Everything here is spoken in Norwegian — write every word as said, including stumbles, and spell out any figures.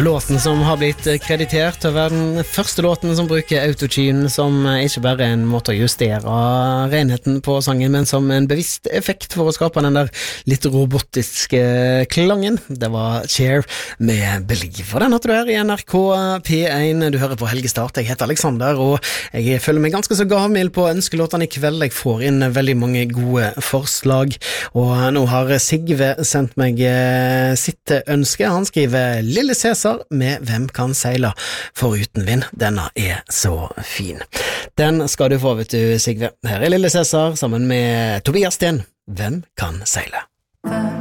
låten som har blitt kreditert til å være den første låten som bruker autotune, som ikke bare er en måte å justere renheten på sangen, men som en bevisst effekt for å skape den der litt robotiske klangen. Det var Cher med Believe, og den hadde du her i N R K P én. Du hører på Helgestart. Jeg heter Alexander, og jeg føler meg ganske så gavmild på ønskelåtene i kveld. Jeg får inn veldig mange gode forslag, og nå har Sigve sendt meg sitt ønske. Han skriver Lille Cæsar med Hvem kan seile foruten vind. Denne er så fin. Den skal du få, vet du, Sigve. Her er Lille Cæsar sammen med Tobias Sten. Hvem kan seile?